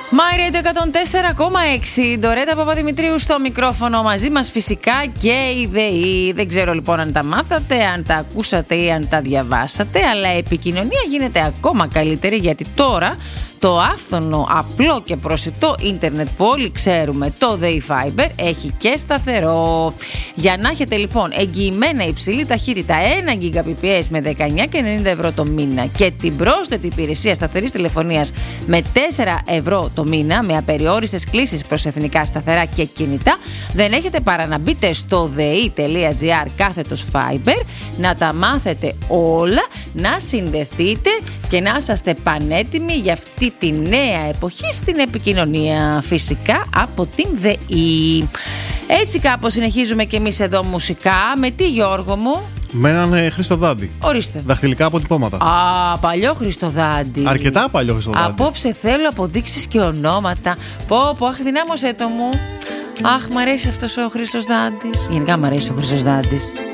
MyRadio 104,6. Ντορέτα Παπαδημητρίου στο μικρόφωνο, μαζί μας φυσικά και η ΔΕΗ. Δεν ξέρω λοιπόν αν τα μάθατε, αν τα ακούσατε ή αν τα διαβάσατε, αλλά η επικοινωνία γίνεται ακόμα καλύτερη, γιατί τώρα το άφθονο, απλό και προσιτό ίντερνετ που όλοι ξέρουμε, το ΔΕΗ Fiber, έχει και σταθερό. Για να έχετε λοιπόν εγγυημένα υψηλή ταχύτητα 1 Gbps με 19,90 ευρώ το μήνα και την πρόσθετη υπηρεσία σταθερής τηλεφωνίας με 4 ευρώ το μήνα, με απεριόριστες κλήσεις προς εθνικά σταθερά και κινητά, δεν έχετε παρά να μπείτε στο dei.gr/Fiber, να τα μάθετε όλα, να συνδεθείτε και να είσαστε πανέτοιμοι για αυτή τη νέα εποχή στην επικοινωνία, φυσικά από την ΔΕΗ. Έτσι κάπως συνεχίζουμε και εμείς εδώ μουσικά. Με τι, Γιώργο μου? Με έναν Χριστοδάντη. Ορίστε. Δαχτυλικά αποτυπώματα. Α, παλιό Χριστοδάντη. Αρκετά παλιό Χριστοδάντη. Απόψε θέλω αποδείξεις και ονόματα. Αχ, δυνάμωσέ το μου. Αχ, μ' αρέσει αυτός ο Χριστοδάντης. Γενικά μ' αρέσει ο Χριστοδάντης.